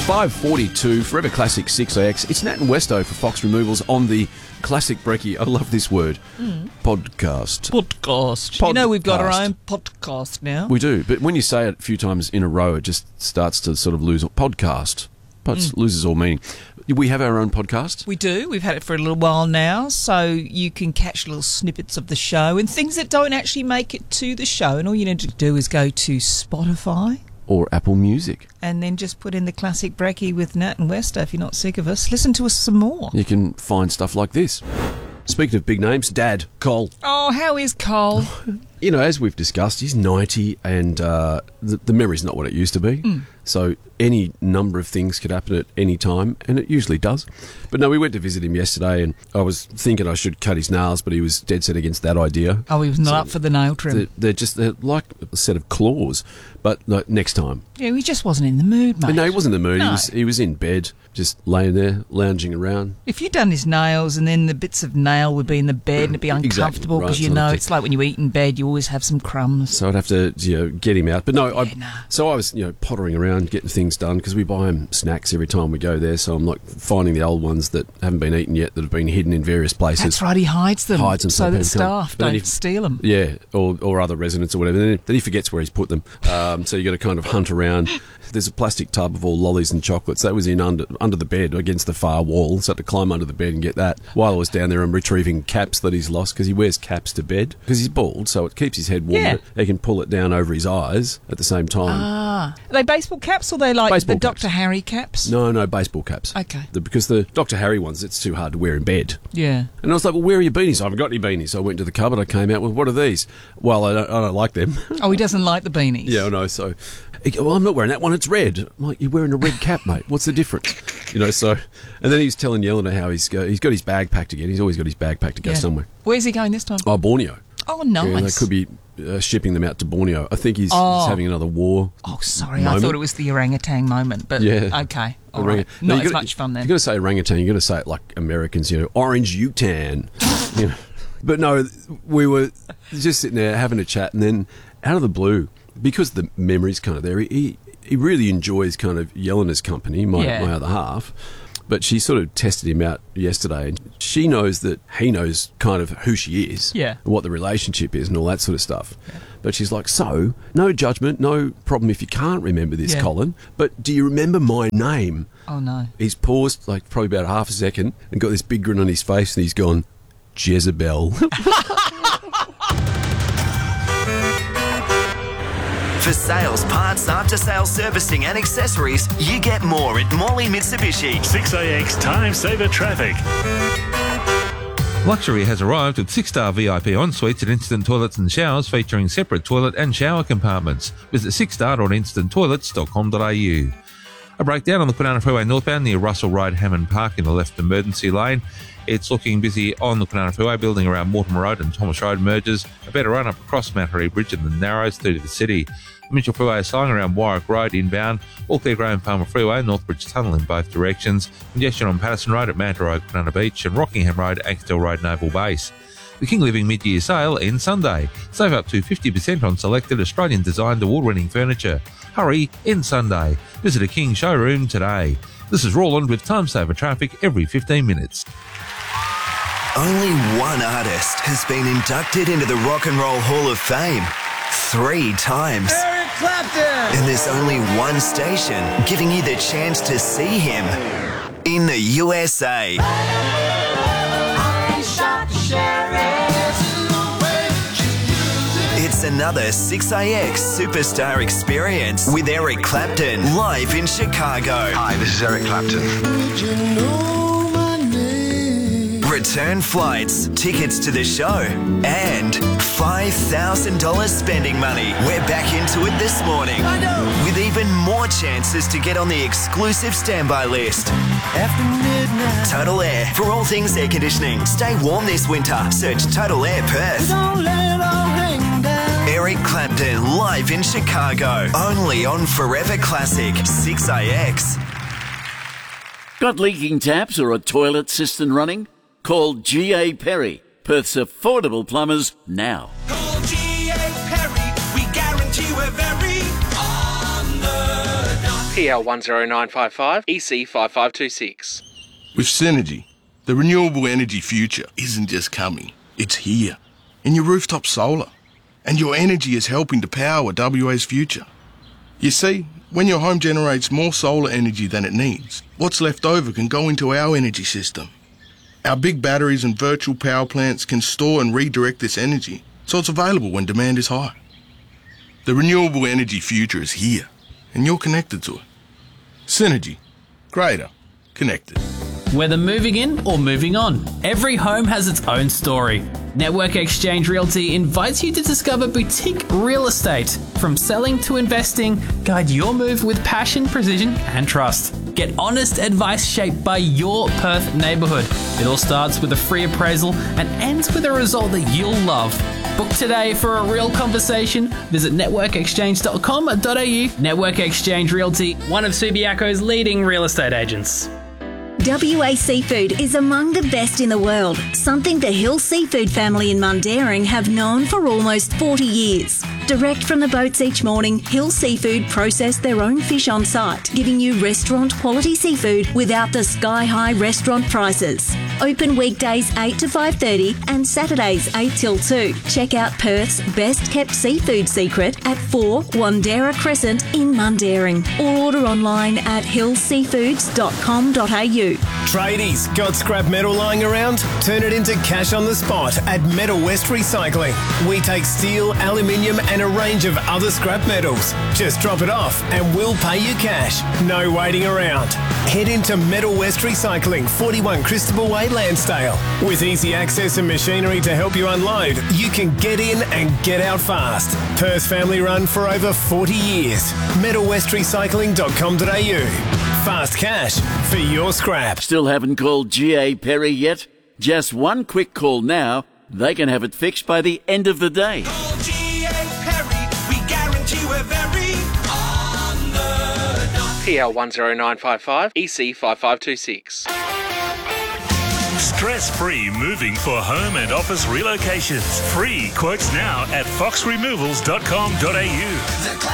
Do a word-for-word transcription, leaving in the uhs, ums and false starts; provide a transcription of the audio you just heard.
five forty-two, Forever Classic six A X. It's Nat and Westo for Fox Removals on the Classic Brekkie. I love this word. Mm. Podcast. Podcast. Podcast. You know we've got our own podcast now. We do, but when you say it a few times in a row, it just starts to sort of lose... Podcast. But mm. loses all meaning. We have our own podcast? We do. We've had it for a little while now, so you can catch little snippets of the show and things that don't actually make it to the show. And all you need to do is go to Spotify... or Apple Music. And then just put in the Classic Brekkie with Nat and Westo. If you're not sick of us, listen to us some more. You can find stuff like this. Speaking of big names, Dad, Cole. Oh, how is Cole? You know, as we've discussed, he's ninety and uh, the, the memory's not what it used to be. Mm. So any number of things could happen at any time, and it usually does. But no, we went to visit him yesterday, and I was thinking I should cut his nails, but he was dead set against that idea. Oh, he was not so up for the nail trim. They're, they're just they're like a set of claws, but no, next time. Yeah, he just wasn't in the mood, mate. No, he wasn't in the mood. No. He was he was in bed, just laying there, lounging around. If you'd done his nails and then the bits of nail would be in the bed and it'd be uncomfortable because exactly, right, you know it's like when you eat in bed, you always have some crumbs. So I'd have to, you know, get him out. But no, I, Yeah, nah. so I was, you know, pottering around, getting things done, because we buy him snacks every time we go there. So I'm like finding the old ones that haven't been eaten yet, that have been hidden in various places. That's right, he hides them, Hides them so so that people staff can't- but then don't he- steal them. Yeah, or, or other residents or whatever. Then, then he forgets where he's put them. Um, so you got to kind of hunt around. There's a plastic tub of all lollies and chocolates. That was in under under the bed against the far wall. So I had to climb under the bed and get that. While I was down there, I'm retrieving caps that he's lost, because he wears caps to bed. Because he's bald, so it keeps his head warm. Yeah. He can pull it down over his eyes at the same time. Ah. Are they baseball caps or they like Baseball the caps. Doctor Harry caps? No, no, baseball caps. Okay. The, because the Doctor Harry ones, it's too hard to wear in bed. Yeah. And I was like, well, where are your beanies? I haven't got any beanies. So I went to the cupboard, I came out with, what are these? Well, I don't, I don't like them. Oh, he doesn't like the beanies. Yeah, I know. So, he go, well, I'm not wearing that one. It's red. I'm like, you're wearing a red cap, mate. What's the difference? You know, so... And then he was telling Yelena how he's, go, he's got his bag packed again. He's always got his bag packed to go Yeah. somewhere. Where's he going this time? Oh, Borneo. Oh, nice. Yeah, they could be uh, shipping them out to Borneo. I think he's, Oh. he's having another war. Oh, sorry, moment. I thought it was the orangutan moment, but Yeah. okay. All Orang- right. No, Not you as gotta- much fun then. You've got to say orangutan. You've got to say it like Americans, you know, orange utan. You know. But no, we were just sitting there having a chat, and then out of the blue, because the memory's kind of there, he he really enjoys kind of Yelena's company, my, Yeah. my other half. But she sort of tested him out yesterday, and she knows that he knows kind of who she is, Yeah. and what the relationship is and all that sort of stuff. Yeah. But she's like, so, no judgment, no problem if you can't remember this, Yeah. Colin, but do you remember my name? Oh, no. He's paused, like, probably about half a second and got this big grin on his face, and he's gone, Jezebel. For sales, parts, after-sales servicing and accessories, you get more at Morley Mitsubishi. six A X Time Saver Traffic. Luxury has arrived with six-star V I P en-suites and instant toilets and showers featuring separate toilet and shower compartments. Visit six star dot instant toilets dot com dot a u. A breakdown on the Kwinana Freeway northbound near Russell Road, Hammond Park in the left emergency lane. It's looking busy on the Kwinana Freeway, building around Mortimer Road and Thomas Road merges. A better run up across Mattery Bridge and the Narrows through to the city. The Mitchell Freeway is slowing around Warwick Road inbound. All clear Graham Farmer Freeway, Northbridge Tunnel in both directions. Congestion on Patterson Road at Manta Road, Kwinana Beach, and Rockingham Road, Axtell Road, Naval Base. The King Living mid-year sale ends Sunday. Save up to fifty percent on selected Australian-designed award-winning furniture. Hurry, end Sunday. Visit a King showroom today. This is Roland with Time Saver Traffic every fifteen minutes. Only one artist has been inducted into the Rock and Roll Hall of Fame three times. Eric Clapton! And there's only one station giving you the chance to see him in the U S A. It's another six A X Superstar Experience with Eric Clapton live in Chicago. Hi, this is Eric Clapton. Return flights, tickets to the show, and five thousand dollars spending money. We're back into it this morning with even more chances to get on the exclusive standby list. After midnight. Total Air, for all things air conditioning. Stay warm this winter. Search Total Air Perth. Don't let it all hang down. Eric Clapton live in Chicago. Only on Forever Classic six A X. Got leaking taps or a toilet cistern running? Call G A Perry, Perth's affordable plumbers, now. Call G A Perry. We guarantee we're very on the dot. P L one zero nine five five, E C five five two six. With Synergy, the renewable energy future isn't just coming, it's here. In your rooftop solar. And your energy is helping to power W A's future. You see, when your home generates more solar energy than it needs, what's left over can go into our energy system. Our big batteries and virtual power plants can store and redirect this energy, so it's available when demand is high. The renewable energy future is here, and you're connected to it. Synergy. Greater. Connected. Whether moving in or moving on, every home has its own story. Network Exchange Realty invites you to discover boutique real estate. From selling to investing, guide your move with passion, precision, and trust. Get honest advice shaped by your Perth neighbourhood. It all starts with a free appraisal and ends with a result that you'll love. Book today for a real conversation. Visit network exchange dot com dot a u. Network Exchange Realty, one of Subiaco's leading real estate agents. W A Seafood is among the best in the world, something the Hill Seafood family in Mundaring have known for almost forty years. Direct from the boats each morning, Hill Seafood process their own fish on site, giving you restaurant quality seafood without the sky-high restaurant prices. Open weekdays eight to five thirty and Saturdays eight till two. Check out Perth's best-kept seafood secret at four Wandera Crescent in Mundaring, or order online at hill seafoods dot com dot a u. Tradies, got scrap metal lying around? Turn it into cash on the spot at Metal West Recycling. We take steel, aluminium and a range of other scrap metals. Just drop it off and we'll pay you cash. No waiting around. Head into Metal West Recycling, forty-one Christopher Way, Lansdale. With easy access and machinery to help you unload, you can get in and get out fast. Perth family run for over forty years. metal west recycling dot com dot a u. Fast cash for your scrap. Still haven't called G A Perry yet? Just one quick call now. They can have it fixed by the end of the day. Call G A Perry. We guarantee we're very on the dot. P L one zero nine five five, E C five five two six. Stress-free moving for home and office relocations. Free quotes now at fox removals dot com dot a u.